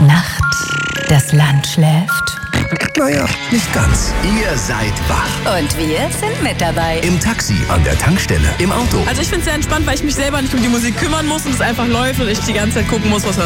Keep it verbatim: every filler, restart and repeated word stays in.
Nacht, das Land schläft. Naja, nicht ganz. Ihr seid wach. Und wir sind mit dabei. Im Taxi, an der Tankstelle, im Auto. Also ich finde es sehr entspannt, weil ich mich selber nicht um die Musik kümmern muss und es einfach läuft und ich die ganze Zeit gucken muss, was